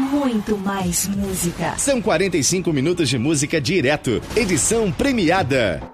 muito mais música. São 45 minutos de música direto. Edição premiada.